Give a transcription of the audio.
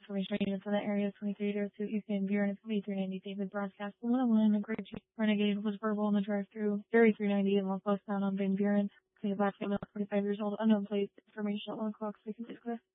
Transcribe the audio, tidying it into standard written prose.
information units in that area. 2302 East Van Buren, 2390 David broadcast 101. The Great Jeep Renegade was verbal in the drive-through. Area 390 in Los Post down on Van Buren. The black female, 45 years old, unknown place. Information at 1 o'clock. 6